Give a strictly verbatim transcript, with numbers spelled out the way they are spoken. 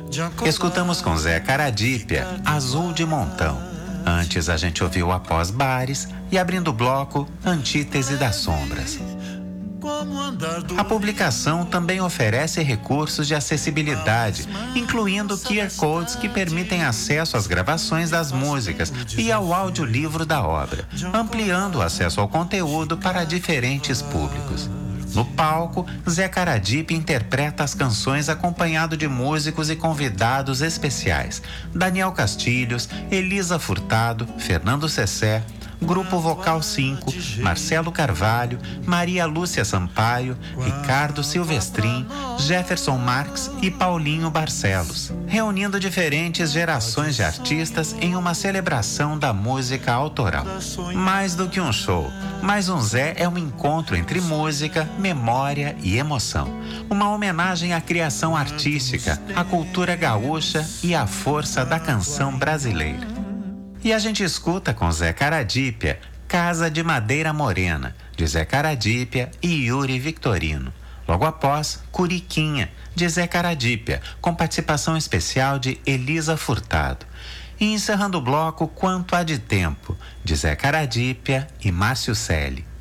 Escutamos com Zé Caradípia, Azul de Montão. Antes a gente ouviu Após Bares e, abrindo o bloco, Antítese das Sombras. A publicação também oferece recursos de acessibilidade, incluindo Q R Codes que permitem acesso às gravações das músicas e ao audiolivro da obra, ampliando o acesso ao conteúdo para diferentes públicos. No palco, Zé Caradípia interpreta as canções acompanhado de músicos e convidados especiais: Daniel Castilhos, Elisa Furtado, Fernando Sessé, Grupo Vocal cinco, Marcelo Carvalho, Maria Lúcia Sampaio, Ricardo Silvestrin, Jefferson Marques e Paulinho Barcelos, reunindo diferentes gerações de artistas em uma celebração da música autoral. Mais do que um show, Mais um Zé é um encontro entre música, memória e emoção. Uma homenagem à criação artística, à cultura gaúcha e à força da canção brasileira. E a gente escuta com Zé Caradípia, Casa de Madeira Morena, de Zé Caradípia e Yuri Victorino. Logo após, Curiquinha, de Zé Caradípia, com participação especial de Elisa Furtado. E encerrando o bloco, Quanto Há de Tempo, de Zé Caradípia e Márcio Selle.